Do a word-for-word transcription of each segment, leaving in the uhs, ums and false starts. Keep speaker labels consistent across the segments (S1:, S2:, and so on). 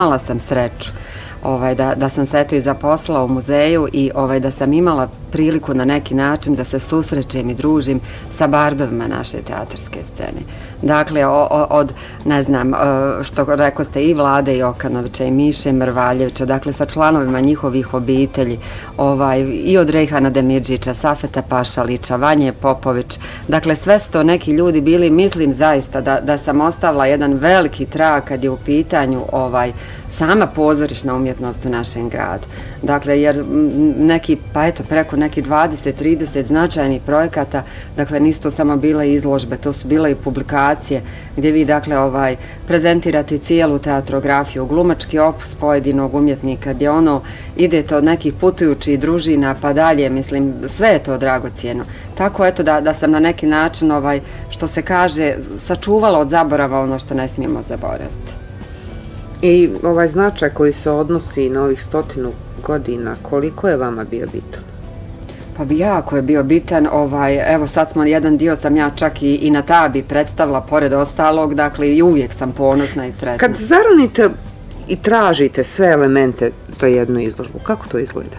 S1: Imala sam sreću ovaj, da, da sam se eto i zaposlala u muzeju i ovaj, da sam imala priliku na neki način da se susrećem i družim sa bardovima naše teatarske scene. Dakle, o, o, od, ne znam, što rekao ste i Vlade Jokanovića i Miše Mrvaljevića, dakle sa članovima njihovih obitelji, ovaj, i od Rejhana Demirđića, Safeta Pašalića, Vanje Popović, dakle sve su to neki ljudi bili, mislim zaista da, da sam ostavila jedan veliki trag kad je u pitanju ovaj, sama pozorišna umjetnost u našem gradu. Dakle, jer neki, pa eto, preko neki dvadeset trideset značajnih projekata, dakle, nisu to samo bile izložbe, to su bile i publikacije gdje vi, dakle, ovaj, prezentirate cijelu teatrografiju, glumački opus pojedinog umjetnika, gdje ono idete od nekih putujućih družina pa dalje, mislim, sve je to dragocijeno. Tako, eto, da, da sam na neki način, ovaj, što se kaže, sačuvala od zaborava ono što ne smijemo zaboraviti.
S2: I ovaj značaj koji se odnosi na ovih stotinu godina, koliko je vama bio bitan?
S1: Pa bi jako je bio bitan, ovaj, evo sad smo jedan dio sam ja čak i, i na Tabi predstavila pored ostalog, dakle i uvijek sam ponosna i sretna.
S2: Kad zaronite i tražite sve elemente za jednu izložbu, kako to izgleda?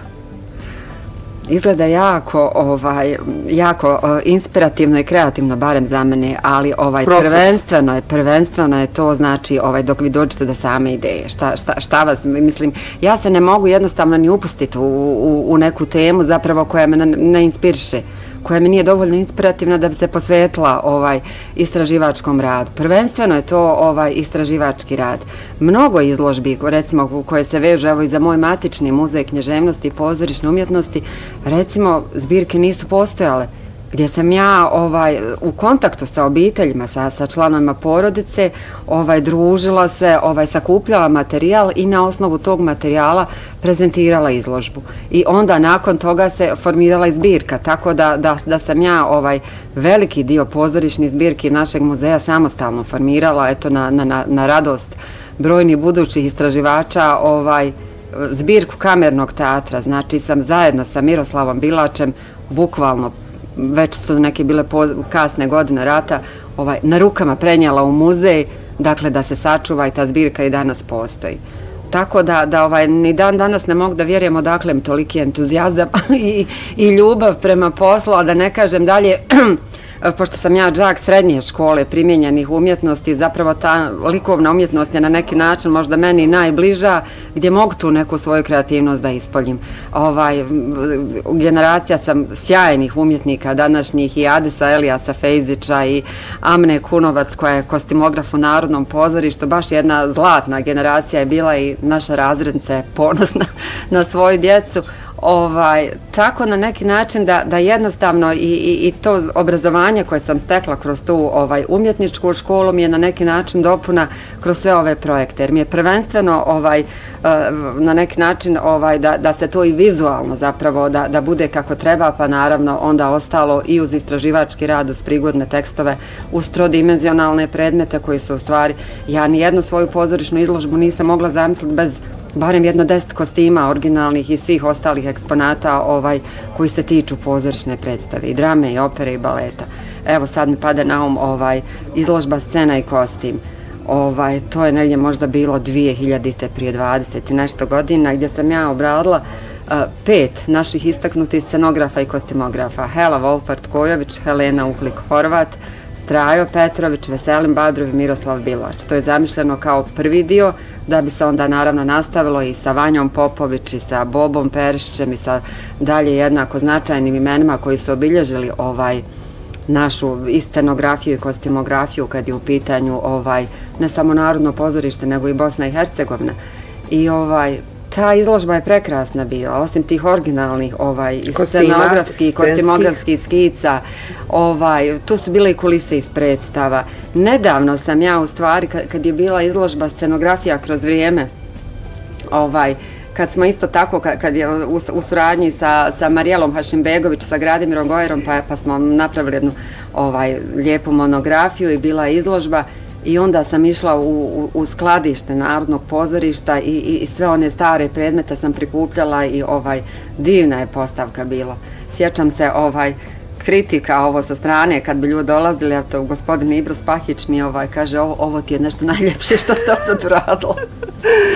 S1: Izgleda jako, ovaj, jako uh, inspirativno i kreativno, barem za mene, ali ovaj, prvenstveno je, prvenstveno je to, znači, ovaj, dok vi dođete do same ideje, šta, šta, šta vas, mislim, ja se ne mogu jednostavno ni upustiti u, u, u neku temu zapravo koja me ne, ne inspiriše, koja mi nije dovoljno inspirativna da bi se posvetila ovaj istraživačkom radu. Prvenstveno je to ovaj istraživački rad. Mnogo izložbi, recimo, koje se vežu evo i za moj matični muzej književnosti i pozorišne umjetnosti, recimo, zbirke nisu postojale, gdje sam ja ovaj, u kontaktu sa obiteljima, sa, sa članovima porodice, ovaj, družila se, ovaj, sakupljala materijal i na osnovu tog materijala prezentirala izložbu. I onda nakon toga se formirala i zbirka, tako da, da, da sam ja ovaj, veliki dio pozorišnih zbirki našeg muzeja samostalno formirala, eto, na, na, na radost brojnih budućih istraživača, ovaj, zbirku kamernog teatra, znači sam zajedno sa Miroslavom Bilačem, bukvalno već su neke bile kasne godine rata, ovaj, na rukama prenijela u muzej, dakle da se sačuva i ta zbirka i danas postoji. Tako da, da ovaj, ni dan danas ne mogu da vjerujem odakle mi toliki entuzijazam i, i ljubav prema poslu, a da ne kažem dalje, pošto sam ja đak srednje škole primijenjenih umjetnosti, zapravo ta likovna umjetnost je na neki način možda meni najbliža, gdje mogu tu neku svoju kreativnost da ispoljim. Ovaj, generacija sam sjajnih umjetnika današnjih, i Adisa Elijasa Fejzića i Amne Kunovac, koja je kostimograf u Narodnom pozorištu, baš jedna zlatna generacija je bila i naša razrednica je ponosna na svoju djecu. Ovaj, tako na neki način da, da jednostavno i, i, i to obrazovanje koje sam stekla kroz tu ovaj, umjetničku školu mi je na neki način dopuna kroz sve ove projekte. Jer mi je prvenstveno ovaj, na neki način ovaj, da, da se to i vizualno zapravo da, da bude kako treba, pa naravno onda ostalo i uz istraživački rad, uz prigodne tekstove, uz trodimenzionalne predmete koji su u stvari, ja nijednu svoju pozorišnu izložbu nisam mogla zamisliti bez barem jedno deset kostima originalnih i svih ostalih eksponata ovaj, koji se tiču pozorišne predstave, i drame, i opere, i baleta. Evo sad mi pada na um ovaj, izložba Scena i kostim. Ovaj, to je negdje možda bilo dvije hiljadite prije dvadeset i nešto godina, gdje sam ja obradila uh, pet naših istaknutih scenografa i kostimografa. Hela Volpart-Kojović, Helena Uhlik-Horvat, Strajo Petrović, Veselin Badrov i Miroslav Bilač. To je zamišljeno kao prvi dio, da bi se onda naravno nastavilo i sa Vanjom Popović i sa Bobom Perišićem i sa dalje jednako značajnim imenima koji su obilježili ovaj našu i scenografiju i kostimografiju kad je u pitanju ovaj ne samo Narodno pozorište nego i Bosna i Hercegovina. I ovaj ta izložba je prekrasna bila, osim tih originalnih ovaj, scenografskih i kostimografskih skica, ovaj, tu su bile i kulise iz predstava. Nedavno sam ja u stvari, kad je bila izložba scenografija kroz vrijeme, ovaj, kad smo isto tako, kad je u, u suradnji sa, sa Marijelom Hašimbegović, sa Gradimirom Gojerom, pa, pa smo napravili jednu ovaj, lijepu monografiju i bila izložba. I onda sam išla u, u, u skladište Narodnog pozorišta i, i, i sve one stare predmete sam prikupljala i ovaj divna je postavka bila. Sjećam se ovaj kritika ovo sa strane kad bi ljudi dolazili, a to gospodin Ibro Spahić mi ovaj kaže ovo, ovo ti je nešto najljepše što ste sad uradila.